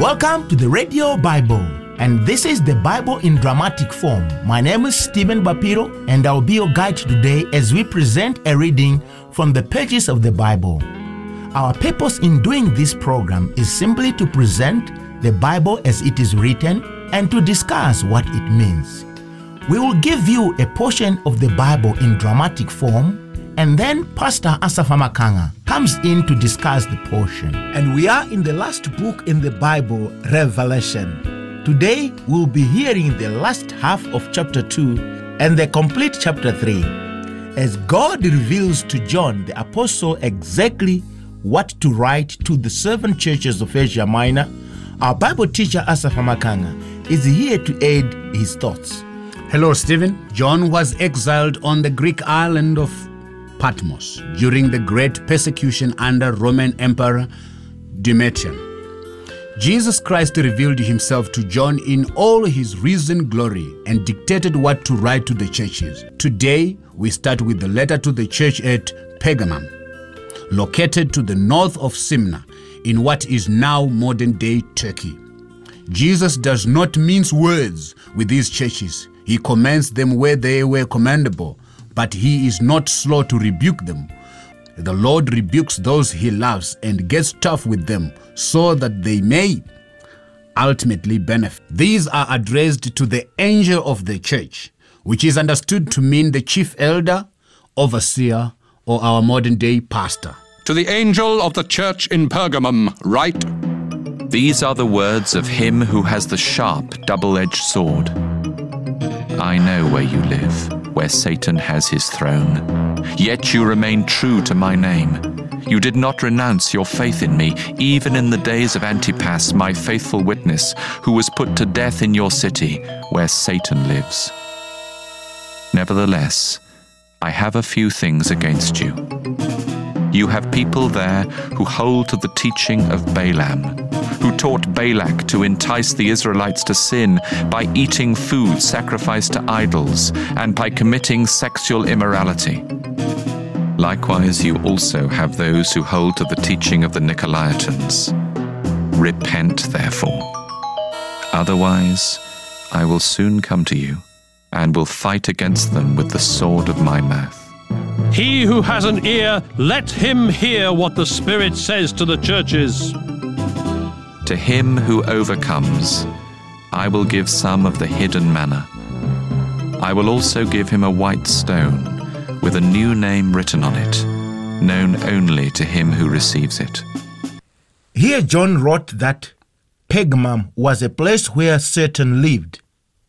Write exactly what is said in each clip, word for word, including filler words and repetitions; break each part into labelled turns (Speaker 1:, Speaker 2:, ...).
Speaker 1: Welcome to the Radio Bible, and this is the Bible in dramatic form. My name is Stephen Bapiro, and I'll be your guide today as we present a reading from the pages of the Bible. Our purpose in doing this program is simply to present the Bible as it is written and to discuss what it means. We will give you a portion of the Bible in dramatic form, and then Pastor Asaph Amakanga comes in to discuss the portion.
Speaker 2: And we are in the last book in the Bible, Revelation. Today we'll be hearing the last half of chapter two and the complete chapter three, as God reveals to John the Apostle exactly what to write to the seven churches of Asia Minor. Our Bible teacher Asaph Amakanga is here to aid his thoughts.
Speaker 3: Hello, Stephen. John was exiled on the Greek island of Patmos during the great persecution under Roman Emperor Domitian. Jesus Christ revealed himself to John in all his risen glory and dictated what to write to the churches. Today, we start with the letter to the church at Pergamum, located to the north of Smyrna in what is now modern-day Turkey. Jesus does not mince words with these churches. He commends them where they were commendable, but he is not slow to rebuke them. The Lord rebukes those he loves and gets tough with them so that they may ultimately benefit. These are addressed to the angel of the church, which is understood to mean the chief elder, overseer, or our modern-day pastor.
Speaker 4: To the angel of the church in Pergamum, write,
Speaker 5: These are the words of him who has the sharp, double-edged sword. I know where you live, where Satan has his throne. Yet you remain true to my name. You did not renounce your faith in me, even in the days of Antipas, my faithful witness, who was put to death in your city, where Satan lives. Nevertheless, I have a few things against you. You have people there who hold to the teaching of Balaam, who taught Balak to entice the Israelites to sin by eating food sacrificed to idols and by committing sexual immorality. Likewise, you also have those who hold to the teaching of the Nicolaitans. Repent, therefore. Otherwise, I will soon come to you and will fight against them with the sword of my mouth.
Speaker 6: He who has an ear, let him hear what the Spirit says to the churches.
Speaker 5: To him who overcomes, I will give some of the hidden manna. I will also give him a white stone with a new name written on it, known only to him who receives it.
Speaker 2: Here John wrote that Pergamum was a place where Satan lived.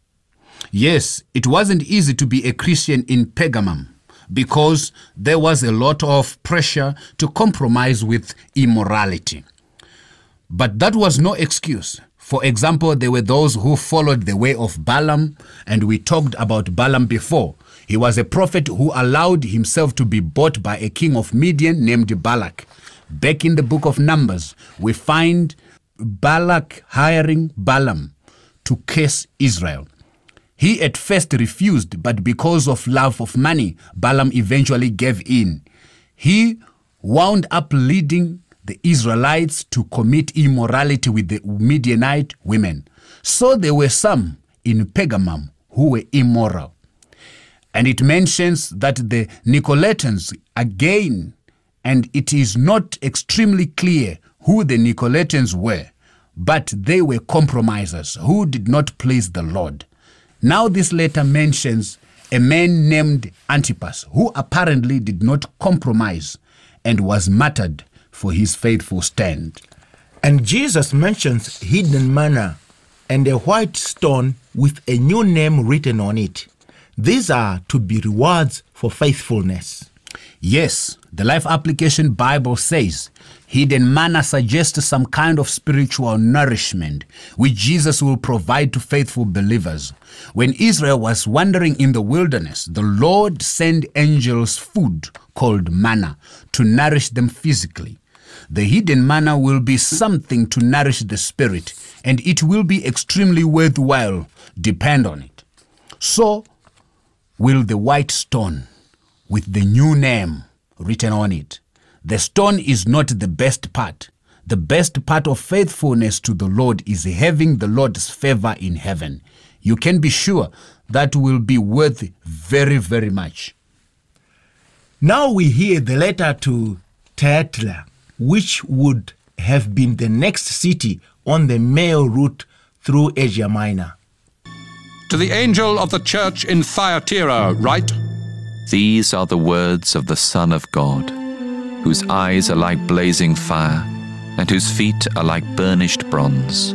Speaker 3: Yes, it wasn't easy to be a Christian in Pergamum because there was a lot of pressure to compromise with immorality. But that was no excuse. For example, there were those who followed the way of Balaam, and we talked about Balaam before. He was a prophet who allowed himself to be bought by a king of Midian named Balak. Back in the book of Numbers, we find Balak hiring Balaam to curse Israel. He at first refused, but because of love of money, Balaam eventually gave in. He wound up leading the Israelites to commit immorality with the Midianite women. So there were some in Pergamum who were immoral. And it mentions that the Nicolaitans again, and it is not extremely clear who the Nicolaitans were, but they were compromisers who did not please the Lord. Now this letter mentions a man named Antipas, who apparently did not compromise and was martyred for his faithful stand.
Speaker 2: And Jesus mentions hidden manna and a white stone with a new name written on it. These are to be rewards for faithfulness.
Speaker 3: Yes, the Life Application Bible says hidden manna suggests some kind of spiritual nourishment which Jesus will provide to faithful believers. When Israel was wandering in the wilderness, the Lord sent angels food called manna to nourish them physically. The hidden manna will be something to nourish the spirit, and it will be extremely worthwhile. Depend on it. So will the white stone with the new name written on it. The stone is not the best part. The best part of faithfulness to the Lord is having the Lord's favor in heaven. You can be sure that will be worth very, very much.
Speaker 2: Now we hear the letter to Thyatira, which would have been the next city on the mail route through Asia Minor.
Speaker 4: To the angel of the church in Thyatira, write,
Speaker 5: These are the words of the Son of God, whose eyes are like blazing fire, and whose feet are like burnished bronze.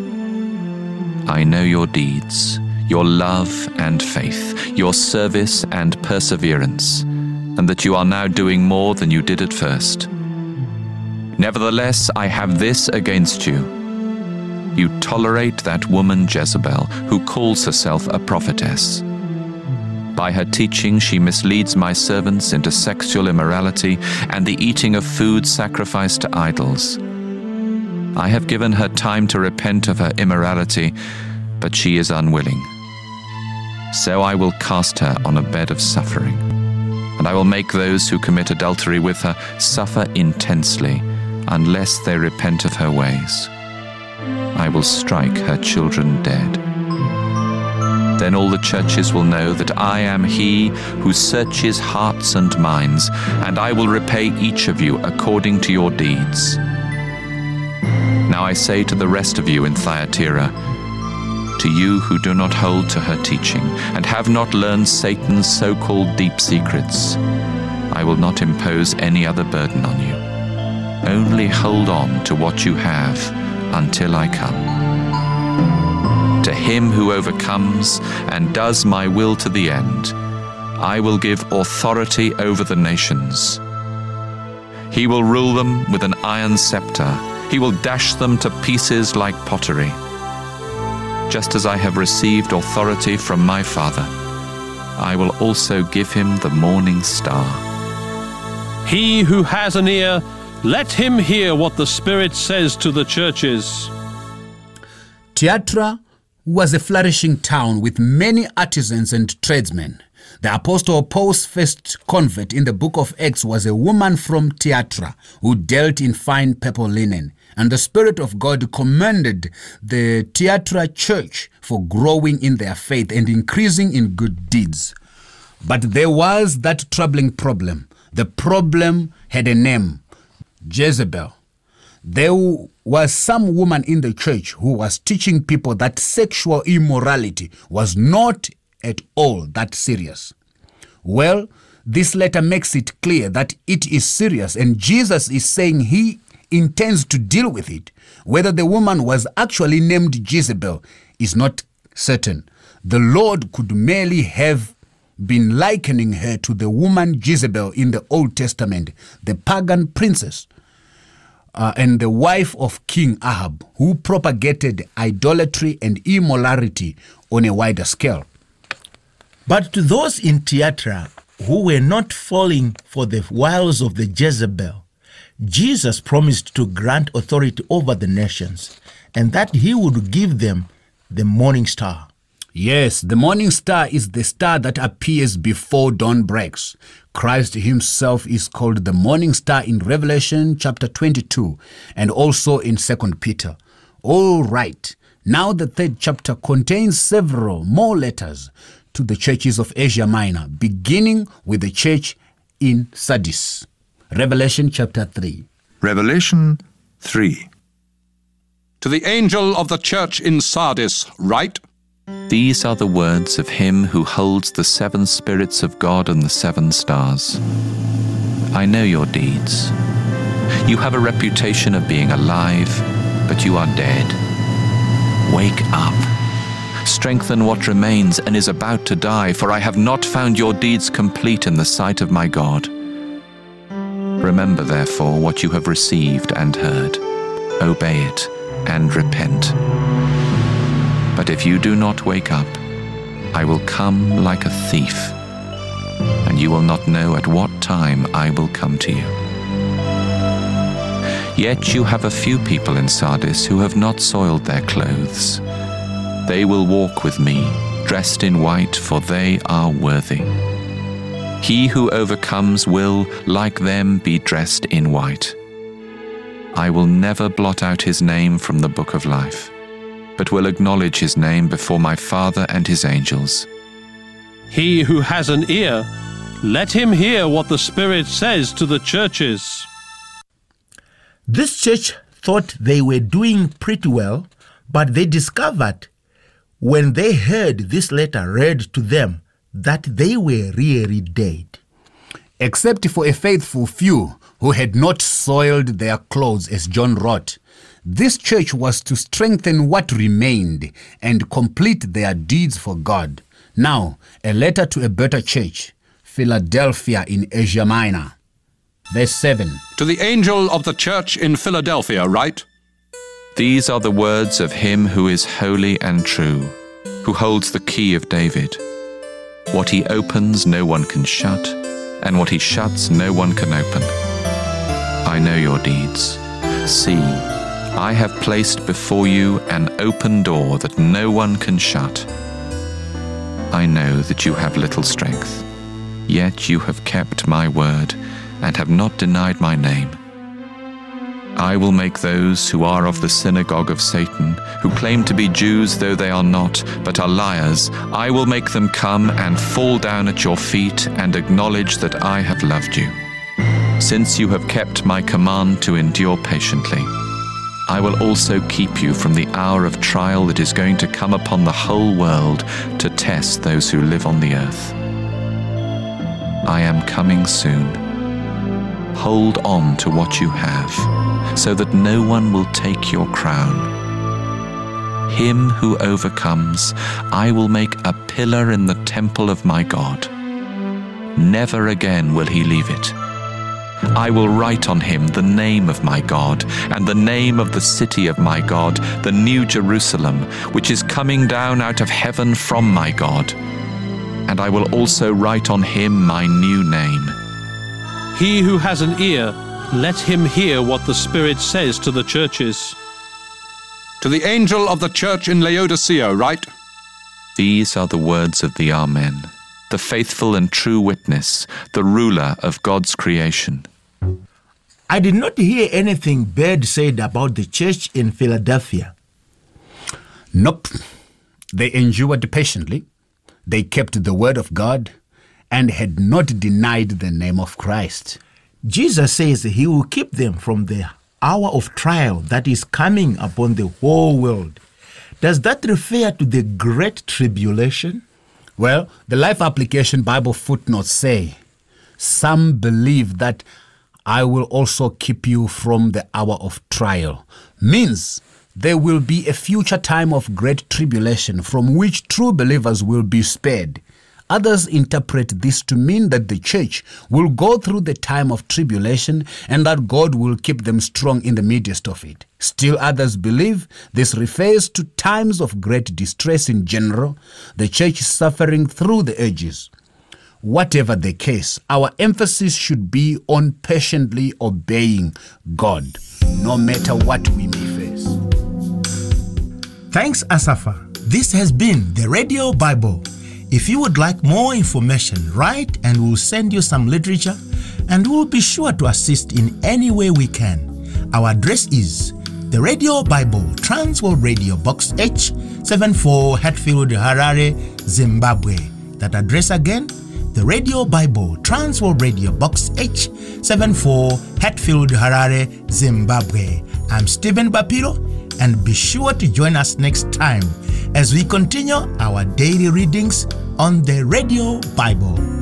Speaker 5: I know your deeds, your love and faith, your service and perseverance, and that you are now doing more than you did at first. Nevertheless, I have this against you. You tolerate that woman Jezebel, who calls herself a prophetess. By her teaching, she misleads my servants into sexual immorality and the eating of food sacrificed to idols. I have given her time to repent of her immorality, but she is unwilling. So I will cast her on a bed of suffering, and I will make those who commit adultery with her suffer intensely, unless they repent of her ways. I will strike her children dead. Then all the churches will know that I am he who searches hearts and minds, and I will repay each of you according to your deeds. Now I say to the rest of you in Thyatira, to you who do not hold to her teaching, and have not learned Satan's so-called deep secrets, I will not impose any other burden on you. Only hold on to what you have until I come. To him who overcomes and does my will to the end, I will give authority over the nations. He will rule them with an iron scepter. He will dash them to pieces like pottery. Just as I have received authority from my Father, I will also give him the morning star.
Speaker 6: He who has an ear, let him hear what the Spirit says to the churches.
Speaker 3: Thyatira was a flourishing town with many artisans and tradesmen. The Apostle Paul's first convert in the book of Acts was a woman from Thyatira who dealt in fine purple linen. And the Spirit of God commended the Thyatira church for growing in their faith and increasing in good deeds. But there was that troubling problem. The problem had a name, Jezebel. There was some woman in the church who was teaching people that sexual immorality was not at all that serious. Well, this letter makes it clear that it is serious, and Jesus is saying he intends to deal with it. Whether the woman was actually named Jezebel is not certain. The Lord could merely have been likening her to the woman Jezebel in the Old Testament, the pagan princess, uh, and the wife of King Ahab, who propagated idolatry and immorality on a wider scale.
Speaker 2: But to those in Thyatira who were not falling for the wiles of the Jezebel, Jesus promised to grant authority over the nations, and that he would give them the morning star.
Speaker 3: Yes, the morning star is the star that appears before dawn breaks. Christ himself is called the morning star in Revelation chapter twenty-two and also in Second Peter. All right, now the third chapter contains several more letters to the churches of Asia Minor, beginning with the church in Sardis. Revelation chapter three.
Speaker 7: Revelation three.
Speaker 4: To the angel of the church in Sardis, write,
Speaker 5: These are the words of him who holds the seven spirits of God and the seven stars. I know your deeds. You have a reputation of being alive, but you are dead. Wake up. Strengthen what remains and is about to die, for I have not found your deeds complete in the sight of my God. Remember, therefore, what you have received and heard. Obey it and repent. But if you do not wake up, I will come like a thief, and you will not know at what time I will come to you. Yet you have a few people in Sardis who have not soiled their clothes. They will walk with me, dressed in white, for they are worthy. He who overcomes will, like them, be dressed in white. I will never blot out his name from the book of life, but will acknowledge his name before my Father and his angels.
Speaker 6: He who has an ear, let him hear what the Spirit says to the churches.
Speaker 2: This church thought they were doing pretty well, but they discovered when they heard this letter read to them that they were really dead.
Speaker 3: Except for a faithful few who had not soiled their clothes, as John wrote, this church was to strengthen what remained and complete their deeds for God. Now, a letter to a better church, Philadelphia in Asia Minor. Verse seven.
Speaker 4: To the angel of the church in Philadelphia, write,
Speaker 5: These are the words of him who is holy and true, who holds the key of David. What he opens no one can shut, and what he shuts no one can open. I know your deeds. See, I have placed before you an open door that no one can shut. I know that you have little strength, yet you have kept my word and have not denied my name. I will make those who are of the synagogue of Satan, who claim to be Jews though they are not, but are liars, I will make them come and fall down at your feet and acknowledge that I have loved you. Since you have kept my command to endure patiently, I will also keep you from the hour of trial that is going to come upon the whole world to test those who live on the earth. I am coming soon. Hold on to what you have, so that no one will take your crown. Him who overcomes, I will make a pillar in the temple of my God. Never again will he leave it. I will write on him the name of my God, and the name of the city of my God, the New Jerusalem, which is coming down out of heaven from my God. And I will also write on him my new name.
Speaker 6: He who has an ear, let him hear what the Spirit says to the churches.
Speaker 4: To the angel of the church in Laodicea, write,
Speaker 5: These are the words of the Amen, the faithful and true witness, the ruler of God's creation.
Speaker 2: I did not hear anything bad said about the church in Philadelphia.
Speaker 3: Nope. They endured patiently. They kept the word of God and had not denied the name of Christ.
Speaker 2: Jesus says he will keep them from the hour of trial that is coming upon the whole world. Does that refer to the Great Tribulation?
Speaker 3: Well, the Life Application Bible footnotes say, some believe that I will also keep you from the hour of trial. Means there will be a future time of great tribulation from which true believers will be spared. Others interpret this to mean that the church will go through the time of tribulation and that God will keep them strong in the midst of it. Still others believe this refers to times of great distress in general, the church suffering through the ages. Whatever the case, our emphasis should be on patiently obeying God, no matter what we may face.
Speaker 2: Thanks, Asafa. This has been the Radio Bible. If you would like more information, write and we'll send you some literature and we'll be sure to assist in any way we can. Our address is the Radio Bible, Transworld Radio, Box H seventy-four, Hatfield, Harare, Zimbabwe. That address again, the Radio Bible, Transworld Radio, Box H seventy-four, Hatfield, Harare, Zimbabwe. I'm Stephen Bapiro, and be sure to join us next time as we continue our daily readings on the Radio Bible.